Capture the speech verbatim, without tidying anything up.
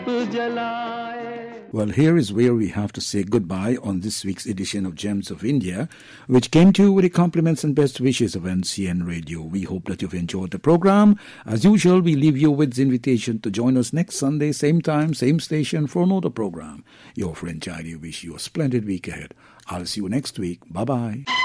Well, here is where we have to say goodbye on this week's edition of Gems of India, which came to you with the compliments and best wishes of N C N Radio. We hope that you've enjoyed the program. As usual, we leave you with the invitation to join us next Sunday, same time, same station, for another program. Your friend Chari wish you a splendid week ahead. I'll see you next week. Bye-bye.